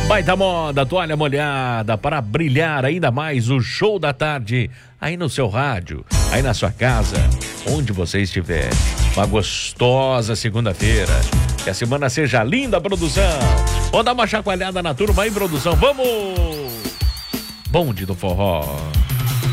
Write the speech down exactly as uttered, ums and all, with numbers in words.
Baita moda, toalha molhada para brilhar ainda mais o show da tarde aí no seu rádio, aí na sua casa, onde você estiver. Uma gostosa segunda-feira. Que a semana seja linda, produção. Vamos dar uma chacoalhada na turma aí, produção. Vamos! Bonde do Forró.